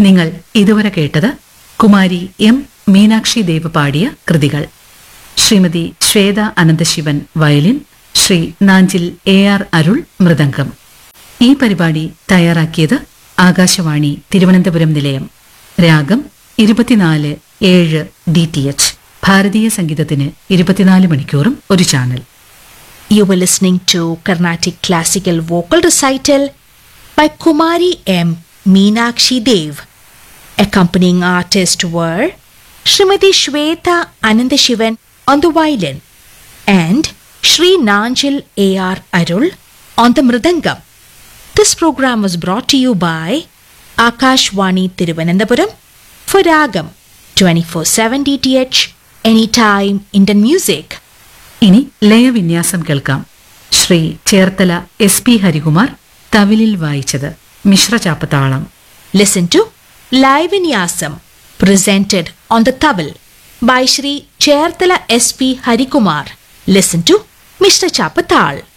നിങ്ങൾ ഇതുവരെ കേട്ടത് കുമാരി എം മീനാക്ഷി ദേവ് പാടിയ കൃതികൾ. ശ്രീമതി ശ്വേത അനന്തശിവൻ വയലിൻ, ശ്രീ നാഞ്ചിൽ AR അരുൾ മൃദംഗം. ഈ പരിപാടി തയ്യാറാക്കിയത് ആകാശവാണി തിരുവനന്തപുരം നിലയം. രാഗം 24/7 DTH. ഭാരതീയ സംഗീതത്തിന് 24 മണിക്കൂറും ഒരു channel. You were listening to Carnatic Classical Vocal Recital by Kumari M. Meenakshi Dev. Accompanying artists were Srimati Shweta Anandashivan on the violin and Shri Nanjil AR Arul on the mridangam. This program was brought to you by Akashvani Thiruvananthapuram for Ragam 24/7 DTH, anytime Indian music. ഇനി ലയവിന്യാസം കേൾക്കാം. Shri Cherthala SP Harikumar തവിലിൽ വായിച്ചത്. മിശ്രചാപ്പത്താളം. Listen to Live Vinyasam presented on the Tawil by Shri Cherthala SP Harikumar. Listen to Mr. Chapatal.